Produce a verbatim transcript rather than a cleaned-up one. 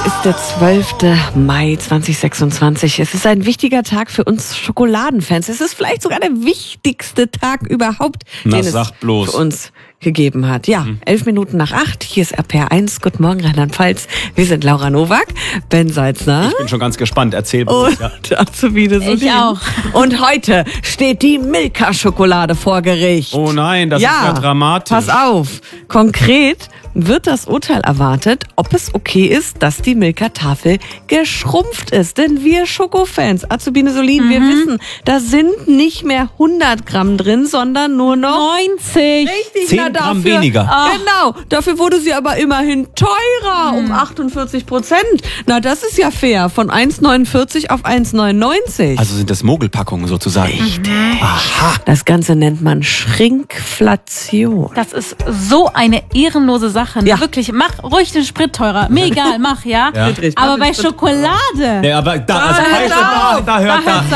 ist der zwölfte Mai zweitausendsechsundzwanzig. Es ist ein wichtiger Tag für uns Schokoladenfans. Es ist vielleicht sogar der wichtigste Tag überhaupt, Na, den es sag bloß. für uns gegeben hat. Ja, Mhm. elf Minuten nach acht. Hier ist R P R eins. Guten Morgen, Rheinland-Pfalz. Wir sind Laura Nowak, Ben Salzner. Ich bin schon ganz gespannt. Erzähl bloß. Und Ja. Azubine Solin. Ich auch. Und heute steht die Milka-Schokolade vor Gericht. Oh nein, das ja, ist ja dramatisch. Pass auf. Konkret wird das Urteil erwartet, ob es okay ist, dass die Milka-Tafel geschrumpft ist. Denn wir Schokofans, Azubine Solin, Mhm. wir wissen, da sind nicht mehr hundert Gramm drin, sondern nur noch neunzig. Richtig, Zehn na, Gramm dafür, weniger. Genau, dafür wurde sie aber immerhin teurer, um achtundvierzig Prozent. Na, das ist ja fair, von eins neunundvierzig auf eins neunundneunzig. Also sind das Mogelpackungen sozusagen. Richtig. Das Ganze nennt man Schrinkflation. Das ist so eine ehrenlose Sache. Ne? Ja. Wirklich, mach ruhig den Sprit teurer. Mir egal, mach, ja. Ja. Richtig. Aber bei Schokolade. Ja, aber da, also hört's Pfeife, da, auf. da hört Da hört's da.